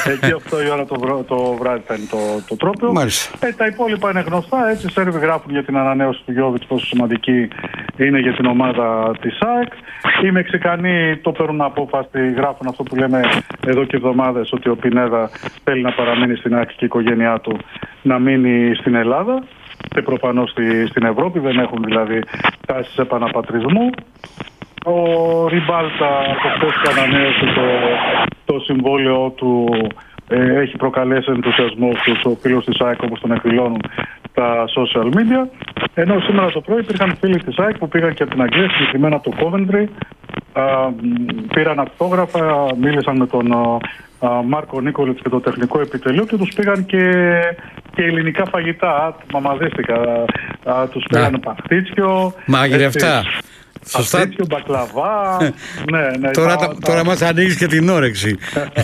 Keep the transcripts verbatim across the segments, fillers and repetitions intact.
Εκεί οκτώ η ώρα το, βρω, το βράδυ θα είναι το, το τρόπαιο. Ε, τα υπόλοιπα είναι γνωστά. Έτσι, Σέρβοι γράφουν για την ανανέωση του Γιόβιτς, πόσο σημαντική είναι για την ομάδα της ΑΕΚ. Οι Μεξικανοί το παίρνουν απόφαση, γράφουν αυτό που λέμε εδώ και εβδομάδες, ότι ο Πινέδα θέλει να παραμείνει στην ΑΕΚ και η οικογένειά του να μείνει στην Ελλάδα και προφανώς στη, στην Ευρώπη. Δεν έχουν δηλαδή τάσεις επαναπατρισμού. Ο Ριμπάλτα από χθες που ανανέωσε το, το συμβόλαιο του, ε, έχει προκαλέσει ενθουσιασμό στους φίλους της ΑΕΚ, όπως τον εκδηλώνουν τα social media. Ενώ σήμερα το πρωί υπήρχαν φίλοι της ΑΕΚ που πήγαν και από την Αγγλία, συγκεκριμένα από το Coventry, α, πήραν αυτόγραφα, μίλησαν με τον α, Μάρκο Νίκολιτς και το τεχνικό επιτελείο και τους πήγαν και, και ελληνικά φαγητά, μαμαδίστηκα, α, τους πήγαν παχτίτσιο, μαγειρευτά. Σωστά. Παχτίτσιο, μπακλαβά. ναι, ναι, τώρα τα, τα, τώρα μας ανοίγεις και την όρεξη.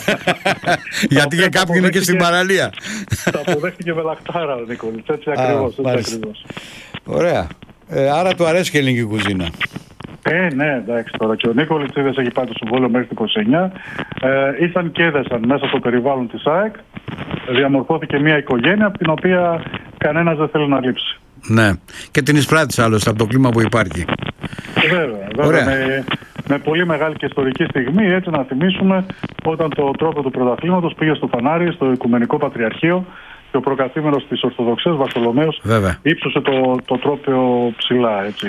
Γιατί για κάποιοι είναι και στην παραλία. Τα αποδέχτηκε με λαχτάρα ο Νίκολιτς. Έτσι ακριβώς. Έτσι ακριβώς. Ωραία. Ε, άρα του αρέσει και η ελληνική κουζίνα. Ε, ναι, εντάξει τώρα. Και ο Νίκολιτς είδες έχει πάει το συμβόλαιο μέχρι το είκοσι εννιά. Ε, ήρθαν και έδεσαν μέσα στο περιβάλλον της ΑΕΚ. Διαμορφώθηκε μια οικογένεια από την οποία κανένας δεν θέλει να λείψει. Ναι. Και την εισπράττεις άλλωστε από το κλίμα που υπάρχει. Βέβαια, βέβαια με, με πολύ μεγάλη και ιστορική στιγμή, έτσι να θυμίσουμε, όταν το τρόπο του πρωταθλήματος πήγε στο Φανάρι, στο Οικουμενικό Πατριαρχείο, και ο προκαθήμενος της Ορθοδοξίας, Βαρθολομαίος, ύψωσε το, το τρόπαιο ψηλά, έτσι,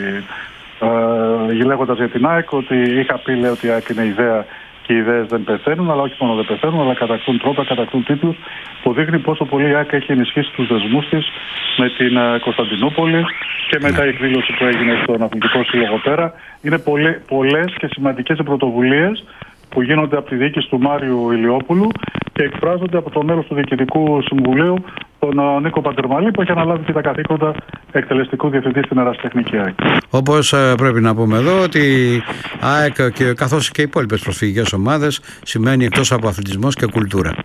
ε, λέγοντας για την ΑΕΚ ότι είχα πει, λέει, ότι η ΑΕΚ είναι ιδέα και οι ιδέες δεν πεθαίνουν, αλλά όχι μόνο δεν πεθαίνουν, αλλά κατακτούν τρόπα, κατακτούν τίτλους, που δείχνει πόσο πολύ η ΑΕΚ έχει ενισχύσει τους δεσμούς της με την Κωνσταντινούπολη και μετά η εκδήλωση που έγινε στον Αθλητικό Σύλλογο πέρα. Είναι πολλές και σημαντικές πρωτοβουλίες που γίνονται από τη διοίκηση του Μάριου Ηλιόπουλου και εκφράζονται από το μέλος του Διοικητικού Συμβουλίου, τον Νίκο Παντερμαλή, που έχει αναλάβει και τα καθήκοντα εκτελεστικού διευθυντή στην Ερασιτεχνική ΑΕΚ. Όπως ε, πρέπει να πούμε εδώ ότι ΑΕΚ και καθώς και οι υπόλοιπες προσφυγικές ομάδες σημαίνει εκτός από αθλητισμός και κουλτούρα.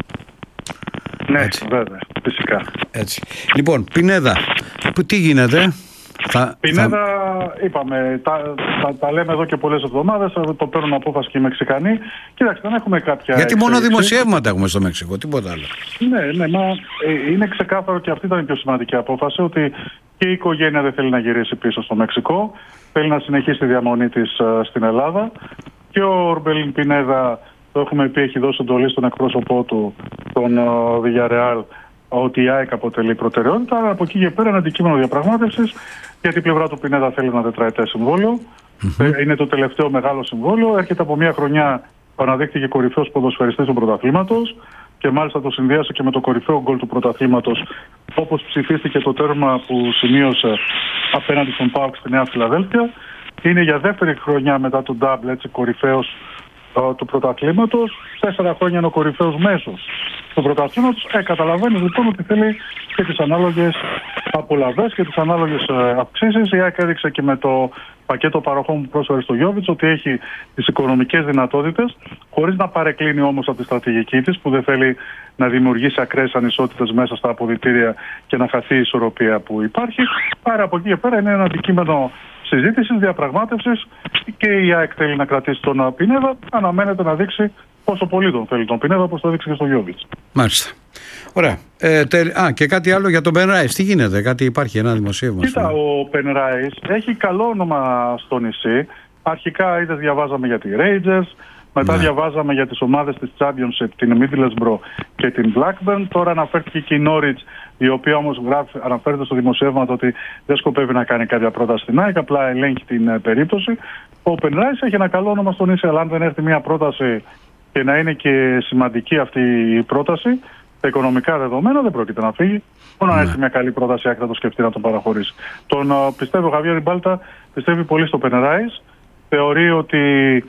Ναι, έτσι. Βέβαια, φυσικά. Έτσι. Λοιπόν, Πινέδα, που, τι γίνεται? Θα, Πινέδα, θα... είπαμε, τα, τα, τα λέμε εδώ και πολλές εβδομάδες, το παίρνουν απόφαση και οι Μεξικανοί. Κοίταξτε, δεν έχουμε κάποια... Γιατί μόνο δημοσιεύματα έχουμε στο Μεξικό, τίποτα άλλο. Ναι, ναι, μα ε, είναι ξεκάθαρο και αυτή ήταν η πιο σημαντική απόφαση, ότι και η οικογένεια δεν θέλει να γυρίσει πίσω στο Μεξικό, θέλει να συνεχίσει τη διαμονή της uh, στην Ελλάδα, και ο Ορμπελίν Πινέδα, το έχουμε πει, έχει δώσει εντολή στον εκπρόσωπό του, τον Villarreal, ότι η ΑΕΚ αποτελεί προτεραιότητα. Αλλά από εκεί και πέρα είναι αντικείμενο διαπραγμάτευσης, γιατί η πλευρά του Πινέδα θέλει ένα τετραετές συμβόλαιο. Mm-hmm. Είναι το τελευταίο μεγάλο συμβόλαιο. Έρχεται από μια χρονιά που αναδείχθηκε κορυφαίος ποδοσφαιριστής του πρωταθλήματος και μάλιστα το συνδύασε και με το κορυφαίο γκολ του πρωταθλήματος, όπως ψηφίστηκε το τέρμα που σημείωσε απέναντι στον ΠΑΟΚ στη Νέα Φιλαδέλφια. Είναι για δεύτερη χρονιά μετά τον ντάμπλ, έτσι, κορυφαίος του πρωταθλήματος. Τέσσερα χρόνια είναι ο κορυφαίος μέσος του πρωταθλήματος. Ε, καταλαβαίνεις λοιπόν ότι θέλει και τις ανάλογες απολαβές και τις ανάλογες ε, αυξήσεις. Η ΑΕΚ έδειξε και με το πακέτο παροχών που πρόσφερε στο Γιόβιτς ότι έχει τις οικονομικές δυνατότητες, χωρίς να παρεκκλίνει όμως από τη στρατηγική της, που δεν θέλει να δημιουργήσει ακραίες ανισότητες μέσα στα αποδυτήρια και να χαθεί η ισορροπία που υπάρχει. Άρα από εκεί και πέρα είναι ένα αντικείμενο συζήτησης, διαπραγμάτευσης, και η ΑΕΚ θέλει να κρατήσει τον Πινέδα. Αναμένεται να δείξει πόσο πολύ τον θέλει τον Πινέδα, όπως το δείξει και στο Γιόβιτς. Μάλιστα. Ωραία. Ε, τε, α, και κάτι άλλο για τον Πενράις. Τι γίνεται, κάτι υπάρχει, ένα δημοσίευμα? Κοίτα, ο Πενράις έχει καλό όνομα στο νησί. Αρχικά είδες, διαβάζαμε για τη Rangers, μετά ναι. διαβάζαμε για τις ομάδες της Championship, την Middlesbrough και την Blackburn. Τώρα αναφέρθηκε και η Norwich, η οποία όμως γράφει, αναφέρεται στο δημοσίευμα ότι δεν σκοπεύει να κάνει κάποια πρόταση στην ΑΕΚ, απλά ελέγχει την uh, περίπτωση. Ο Πενράις έχει ένα καλό όνομα στο νησί, αλλά αν δεν έρθει μια πρόταση και να είναι και σημαντική αυτή η πρόταση, τα οικονομικά δεδομένα, δεν πρόκειται να φύγει. Μόνο αν έρθει μια καλή πρόταση, θα το σκεφτεί να τον παραχωρήσει. Τον uh, πιστεύω, ο Χαβιέρ Ριμπάλτα πιστεύει πολύ στο Πενράις. Θεωρεί ότι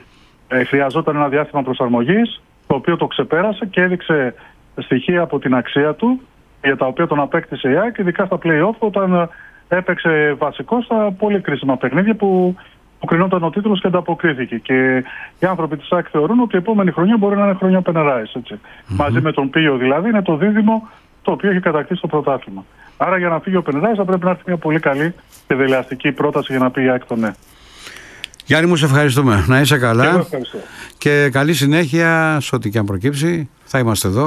ε, χρειαζόταν ένα διάστημα προσαρμογής, το οποίο το ξεπέρασε και έδειξε στοιχεία από την αξία του, για τα οποία τον απέκτησε η ΑΕΚ, ειδικά στα play-off, όταν έπαιξε βασικό στα πολύ κρίσιμα παιχνίδια που, που κρινόταν ο τίτλος και ανταποκρίθηκε. Και οι άνθρωποι της ΑΕΚ θεωρούν ότι η επόμενη χρονιά μπορεί να είναι χρονιά Πενράις. Mm-hmm. Μαζί με τον Πίο δηλαδή είναι το δίδυμο το οποίο έχει κατακτήσει το πρωτάθλημα. Άρα για να φύγει ο Πενράις θα πρέπει να έρθει μια πολύ καλή και δελεαστική πρόταση για να πει η ΑΕΚ το ναι. Γιάννη μου, σε ευχαριστούμε. Να είσαι καλά. Και, εγώ ευχαριστώ. Και καλή συνέχεια σε ό,τι και αν προκύψει. Θα είμαστε εδώ.